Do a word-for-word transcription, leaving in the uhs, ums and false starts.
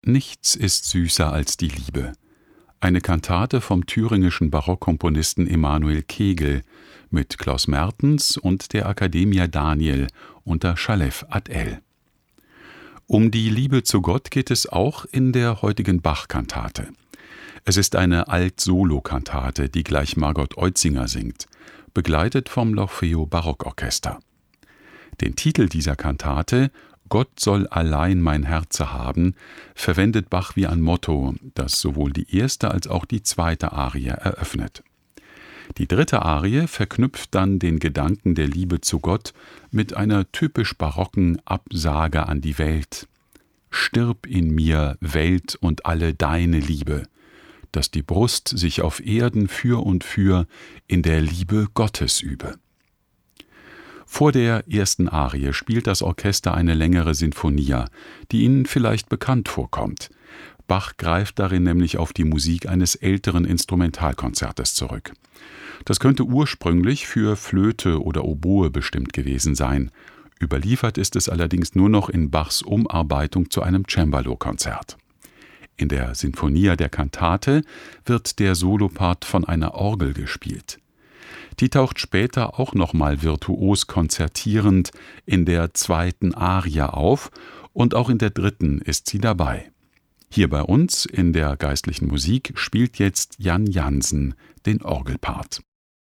Nichts ist süßer als die Liebe. Eine Kantate vom thüringischen Barockkomponisten Emanuel Kegel mit Klaus Mertens und der Accademia Daniel unter Chalef ad-El. Um die Liebe zu Gott geht es auch in der heutigen Bach-Kantate. Es ist eine Alt-Solo-Kantate, die gleich Margot Eutzinger singt, begleitet vom L'Orfeo Barockorchester. Den Titel dieser Kantate, »Gott soll allein mein Herze haben«, verwendet Bach wie ein Motto, das sowohl die erste als auch die zweite Arie eröffnet. Die dritte Arie verknüpft dann den Gedanken der Liebe zu Gott mit einer typisch barocken Absage an die Welt. »Stirb in mir, Welt und alle deine Liebe«, dass die Brust sich auf Erden für und für in der Liebe Gottes übe. Vor der ersten Arie spielt das Orchester eine längere Sinfonia, die Ihnen vielleicht bekannt vorkommt. Bach greift darin nämlich auf die Musik eines älteren Instrumentalkonzertes zurück. Das könnte ursprünglich für Flöte oder Oboe bestimmt gewesen sein. Überliefert ist es allerdings nur noch in Bachs Umarbeitung zu einem Cembalo-Konzert. In der Sinfonia der Kantate wird der Solopart von einer Orgel gespielt. Die taucht später auch nochmal virtuos konzertierend in der zweiten Arie auf und auch in der dritten ist sie dabei. Hier bei uns in der geistlichen Musik spielt jetzt Jan Jansen den Orgelpart.